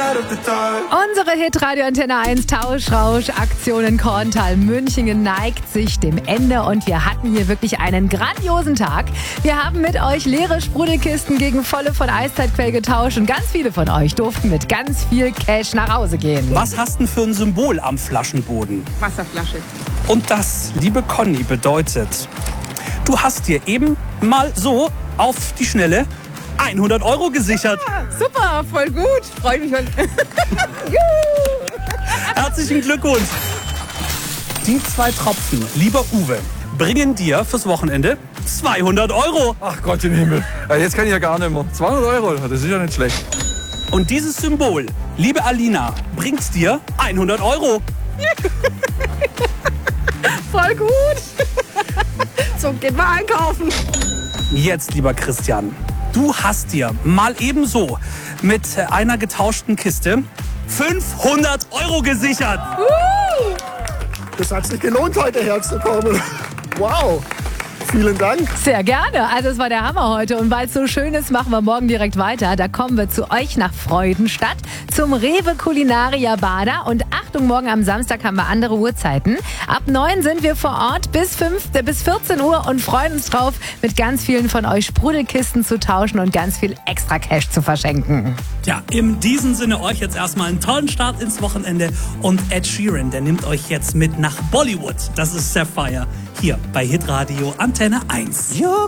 Unsere Hitradio Antenne 1 Tauschrausch-Aktion in Korntal München neigt sich dem Ende und wir hatten hier wirklich einen grandiosen Tag. Wir haben mit euch leere Sprudelkisten gegen volle von Eiszeitquell getauscht und ganz viele von euch durften mit ganz viel Cash nach Hause gehen. Was hast du denn für ein Symbol am Flaschenboden? Wasserflasche. Und das, liebe Conny, bedeutet, du hast dir eben mal so auf die Schnelle 100 € gesichert. Ah, super, voll gut. Freue mich. Herzlichen Glückwunsch. Die 2 Tropfen, lieber Uwe, bringen dir fürs Wochenende 200 €. Ach Gott im Himmel. Ja, jetzt kann ich ja gar nicht mehr. 200 €, das ist ja nicht schlecht. Und dieses Symbol, liebe Alina, bringt dir 100 €. Voll gut. So, geht mal einkaufen. Jetzt, lieber Christian, du hast dir mal ebenso mit einer getauschten Kiste 500 € gesichert. Das hat sich gelohnt, heute herzukommen. Wow. Vielen Dank. Sehr gerne. Also es war der Hammer heute und weil es so schön ist, machen wir morgen direkt weiter. Da kommen wir zu euch nach Freudenstadt zum Rewe Culinaria Bader und Achtung, morgen am Samstag haben wir andere Uhrzeiten. Ab 9 sind wir vor Ort bis 14 Uhr und freuen uns drauf, mit ganz vielen von euch Sprudelkisten zu tauschen und ganz viel extra Cash zu verschenken. Ja, in diesem Sinne euch jetzt erstmal einen tollen Start ins Wochenende und Ed Sheeran, der nimmt euch jetzt mit nach Bollywood. Das ist Sapphire hier bei Hitradio Antenne 1. You